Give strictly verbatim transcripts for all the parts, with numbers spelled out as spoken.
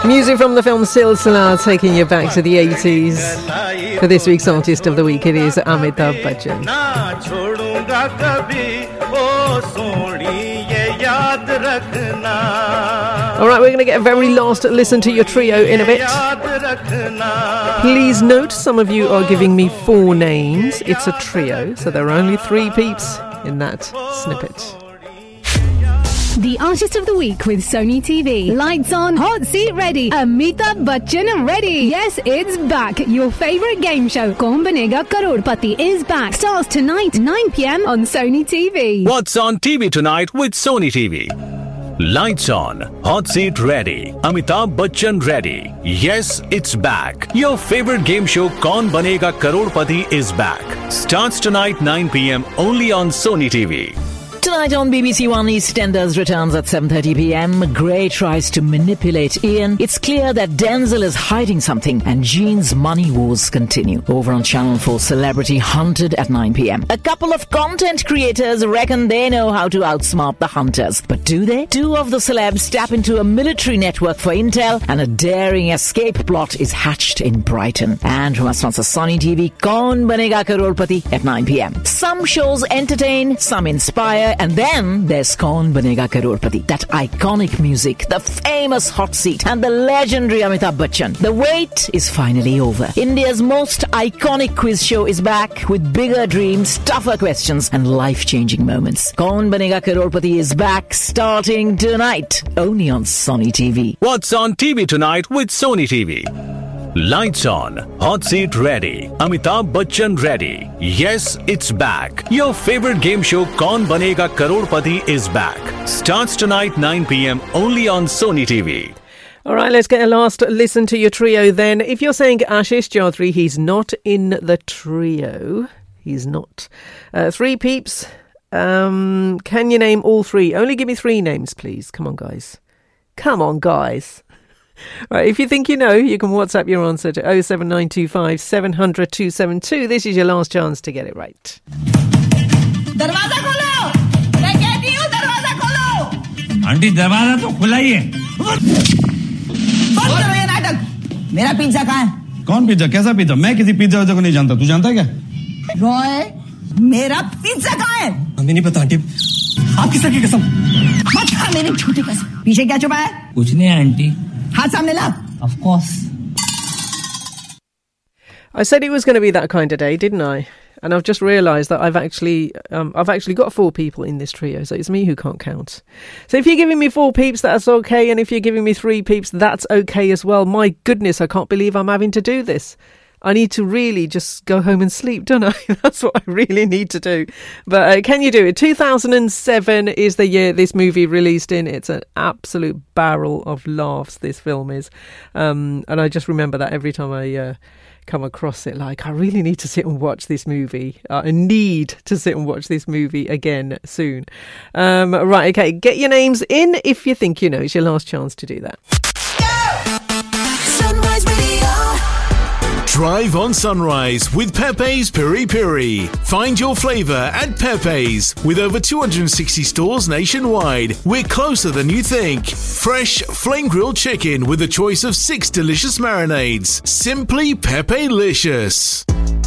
Music from the film Silsila, taking you back to the eighties. For this week's Artist of the Week, it is Amitabh Bachchan. Alright, we're going to get a very last listen to your trio in a bit. Please note, some of you are giving me four names. It's a trio, so there are only three peeps in that snippet. The Artist of the Week with Sony T V. Lights on, hot seat ready. Amitabh Bachchan ready. Yes, it's back. Your favourite game show, Kaun Banega Karodpati, is back. Starts tonight, nine p.m. on Sony T V. What's on T V tonight with Sony T V? Lights on, hot seat ready. Amitabh Bachchan ready. Yes, it's back. Your favorite game show, Kaun Banega Karodpati, is back. Starts tonight, nine p.m. only on Sony T V. Tonight on B B C One, EastEnders returns at seven thirty p.m. Gray tries to manipulate Ian. It's clear that Denzel is hiding something, and Jean's money wars continue. Over on Channel four, Celebrity Hunted at nine p.m. A couple of content creators reckon they know how to outsmart the hunters. But do they? Two of the celebs tap into a military network for intel, and a daring escape plot is hatched in Brighton. And from our sponsor Sony T V, Kaun Banega Karodpati at nine p.m. Some shows entertain, some inspire, and then there's Kaun Banega Karodpati. That iconic music, the famous hot seat, and the legendary Amitabh Bachchan. The wait is finally over. India's most iconic quiz show is back with bigger dreams, tougher questions, and life-changing moments. Kaun Banega Karodpati is back starting tonight, only on Sony T V. What's on T V tonight with Sony T V? Lights on, hot seat ready. Amitabh Bachchan ready. Yes, it's back. Your favorite game show, Kaun Banega Karodpati, is back. Starts tonight, nine p.m. only on Sony T V. All right, let's get a last listen to your trio then. If you're saying Ashish Chaudhary, he's not in the trio. He's not. Uh, three peeps. Um, can you name all three? Only give me three names, please. Come on, guys. Come on, guys. Right, if you think you know, you can WhatsApp your answer to oh seven nine two five seven hundred two seven two. This is your last chance to get it right. दरवाजा खोलो! मैं कहती हूँ दरवाजा खोलो! Aunty दरवाजा तो खुला ही है। बंद करो ये नाटक। मेरा पिज्जा कहाँ है? कौन पिज्जा? कैसा पिज्जा? मैं किसी पिज्जा को नहीं जानता। तू जानता है क्या? रॉय, मेरा पिज्जा कहाँ है? हमें नहीं पता आंटी। आपकी सर की कसम। मत खा मेरी छोटी कसम। पीछे क्या छुपा है? कुछ नहीं आंटी। हाथ सामने ला। Of course. I said it was going to be that kind of day, didn't I? And I've just realised that I've actually, um, I've actually got four people in this trio, so it's me who can't count. So if you're giving me four peeps, that's okay, and if you're giving me three peeps, that's okay as well. My goodness, I can't believe I'm having to do this. I need to really just go home and sleep, don't I? That's what I really need to do. But uh, can you do it? two thousand seven is the year this movie released in. It's an absolute barrel of laughs, this film is. Um, and I just remember that every time I uh, come across it. Like, I really need to sit and watch this movie. Uh, I need to sit and watch this movie again soon. Um, right, okay. Get your names in if you think you know. It's your last chance to do that. Sunrise Radio. Drive on Sunrise with Pepe's Piri Piri. Find your flavour at Pepe's. With over two hundred sixty stores nationwide, we're closer than you think. Fresh flame-grilled chicken with a choice of six delicious marinades. Simply Pepe-licious.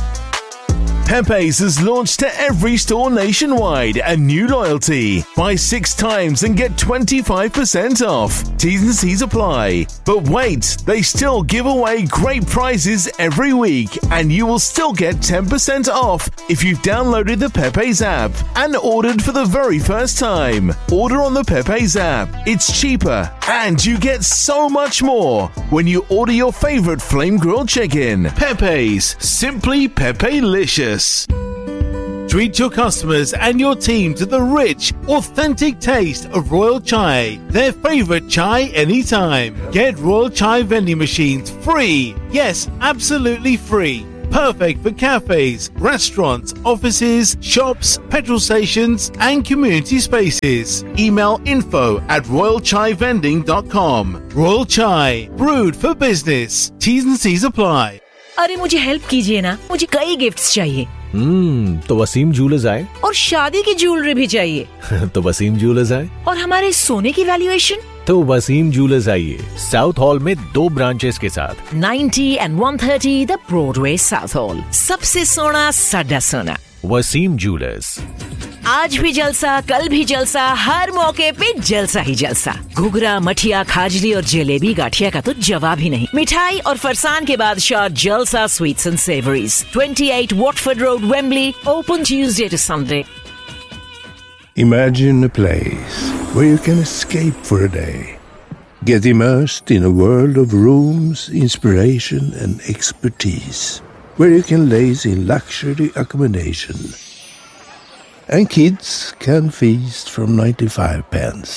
Pepe's has launched to every store nationwide a new loyalty. Buy six times and get twenty-five percent off. T's and C's apply. But wait, they still give away great prizes every week, and you will still get ten percent off if you've downloaded the Pepe's app and ordered for the very first time. Order on the Pepe's app. It's cheaper, and you get so much more when you order your favorite flame grilled chicken. Pepe's, simply Pepe-licious. Treat your customers and your team to the rich, authentic taste of Royal Chai, their favorite chai anytime. Get Royal Chai vending machines free. Yes, absolutely free. Perfect for cafes, restaurants, offices, shops, petrol stations, and community spaces. Email info at royal chai vending dot com. Royal Chai, brewed for business. T's and C's apply. अरे मुझे help कीजिए ना, मुझे कई gifts चाहिए। हम्म तो Wasim jewellers आए और शादी की ज्वेलरी भी चाहिए। तो वसीम ज्वेलर्स आए। और हमारे सोने की वैल्यूएशन तो वसीम जूलर्स आइए साउथ हॉल में दो ब्रांचेस के साथ ninety and one thirty The Broadway South Hall. सबसे सोना साडा सोना. वसीम जूलर्स. आज भी जलसा, कल भी जलसा, हर मौके पे जलसा ही जलसा. घुघरा, मठिया, खाजली और जलेबी गाठिया का तो जवाब ही नहीं. मिठाई और फरसान के बादशाह जलसा sweets and savouries. twenty-eight Watford Road, Wembley. Open Tuesday to Sunday. Imagine a place where you can escape for a day. Get immersed in a world of rooms, inspiration and expertise. Where you can laze in luxury accommodation. And kids can feast from ninety-five pence.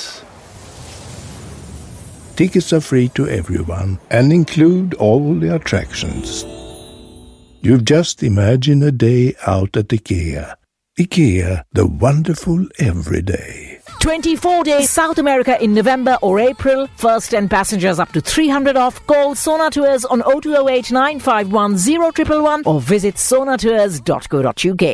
Tickets are free to everyone and include all the attractions. You've just imagined a day out at IKEA. IKEA, the wonderful everyday. twenty-four days South America in November or April. First ten passengers up to three hundred off. Call Sona Tours on oh two oh eight nine five one oh one one one or visit sonatours dot co dot uk.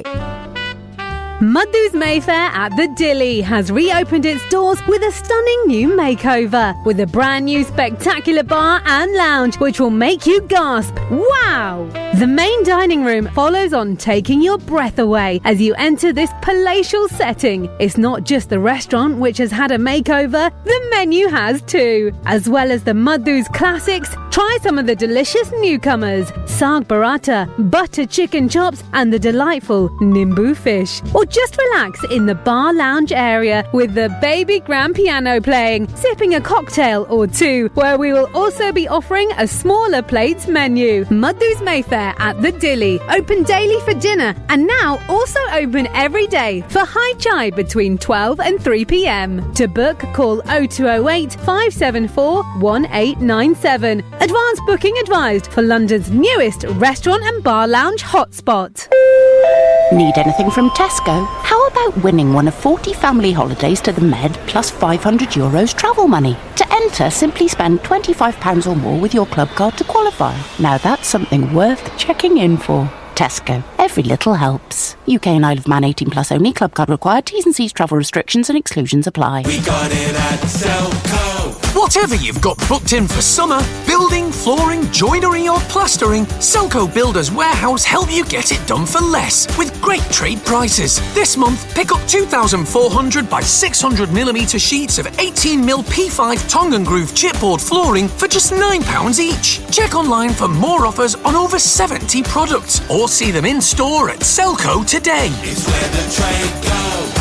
Madhu's Mayfair at the Dilly has reopened its doors with a stunning new makeover with a brand new spectacular bar and lounge which will make you gasp. Wow! The main dining room follows on, taking your breath away as you enter this palatial setting. It's not just the restaurant which has had a makeover, the menu has too. As well as the Madhu's classics, try some of the delicious newcomers, Saag Paratha, butter chicken chops and the delightful Nimbu fish. Or just relax in the bar lounge area with the baby grand piano playing, sipping a cocktail or two, where we will also be offering a smaller plates menu. Madhu's Mayfair at the Dilly, open daily for dinner and now also open every day for high chai between twelve and three p.m. To book, call oh two oh eight five seven four one eight nine seven. Advance booking advised for London's newest restaurant and bar lounge hotspot. Need anything from Tesco? How about winning one of forty family holidays to the Med plus five hundred euros travel money? To enter, simply spend twenty-five pounds or more with your club card to qualify. Now that's something worth checking in for. Tesco. Every little helps. U K and Isle of Man eighteen plus only. Club card required. T's and C's, travel restrictions and exclusions apply. We got it at Selco. Whatever you've got booked in for summer, building, flooring, joinery or plastering, Selco Builders Warehouse help you get it done for less with great trade prices. This month, pick up two thousand four hundred by six hundred millimetre sheets of eighteen mil P five tongue and groove chipboard flooring for just nine pounds each. Check online for more offers on over seventy products or see them in store at Selco today. It's where the trade goes.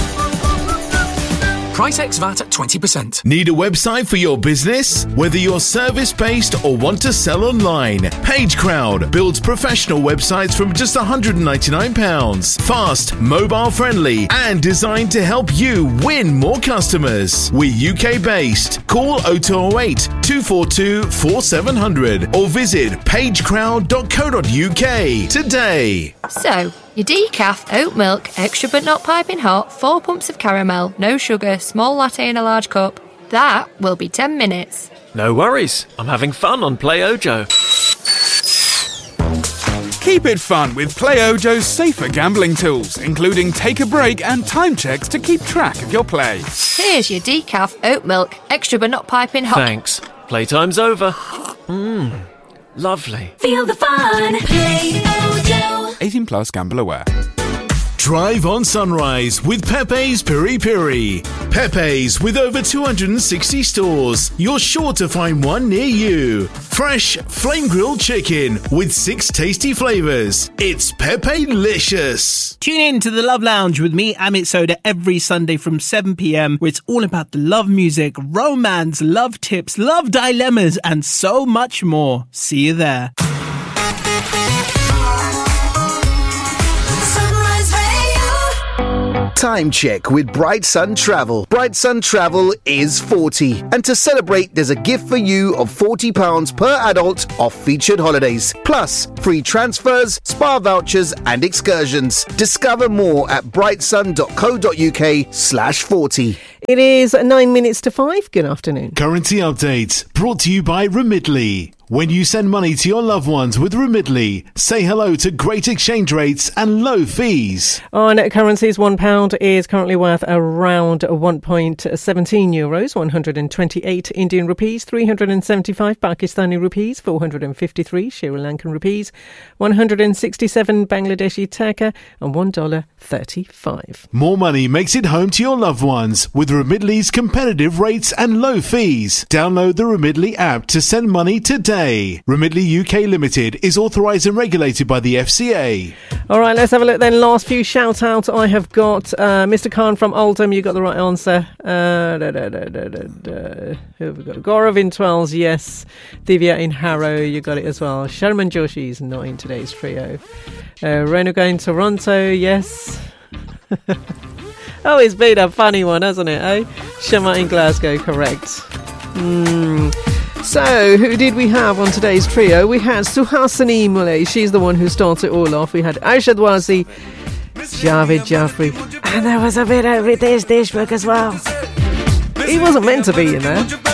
Price ex V A T at twenty percent. Need a website for your business? Whether you're service-based or want to sell online, PageCrowd builds professional websites from just one hundred ninety-nine pounds. Fast, mobile-friendly, and designed to help you win more customers. We're U K-based. Call oh two oh eight two four two four seven zero zero or visit pagecrowd dot co dot uk today. So, your decaf, oat milk, extra but not piping hot, four pumps of caramel, no sugar, small latte in a large cup. That will be ten minutes. No worries. I'm having fun on Play Ojo. Keep it fun with Play Ojo's safer gambling tools, including take a break and time checks to keep track of your play. Here's your decaf, oat milk, extra but not piping hot. Thanks. Playtime's over. Mmm. Lovely. Feel the fun. Play Ojo. eighteen plus, gamble aware. Drive on Sunrise with Pepe's Piri Piri. Pepe's with over two hundred sixty stores. You're sure to find one near you. Fresh flame grilled chicken with six tasty flavours. It's Pepe-licious. Tune in to the Love Lounge with me, Amit Soda, every Sunday from seven p.m. where it's all about the love music, romance, love tips, love dilemmas and so much more. See you there. Time check with Bright Sun Travel. Bright Sun Travel is forty. And to celebrate, there's a gift for you of forty pounds per adult off featured holidays. Plus, free transfers, spa vouchers and excursions. Discover more at brightsun dot co dot uk slash forty. It is nine minutes to five. Good afternoon. Currency update brought to you by Remitly. When you send money to your loved ones with Remitly, say hello to great exchange rates and low fees. On currencies, one pound is currently worth around one point one seven euros, one hundred twenty-eight Indian rupees, three hundred seventy-five Pakistani rupees, four hundred fifty-three Sri Lankan rupees, one hundred sixty-seven Bangladeshi taka, and one dollar thirty-five. More money makes it home to your loved ones with Remitly's competitive rates and low fees. Download the Remitly app to send money today. Remitly U K Limited is authorised and regulated by the F C A. All right, let's have a look then. Last few shout outs I have got. Uh, Mister Khan from Oldham, you got the right answer. Uh, da, da, da, da, da, da. Who have we got? Gaurav in Twells, yes. Divya in Harrow, you got it as well. Sharman Joshi's not in today's trio. Uh, Renuga in Toronto, yes. Oh, it's been a funny one, hasn't it, eh? Shema in Glasgow, correct. Hmm. So, who did we have on today's trio? We had Suhasini Mulay. She's the one who started it all off. We had Aisha Dwazi, Javed Jaffrey, and there was a bit of Ritesh Deshmukh as well. He wasn't meant to be in there.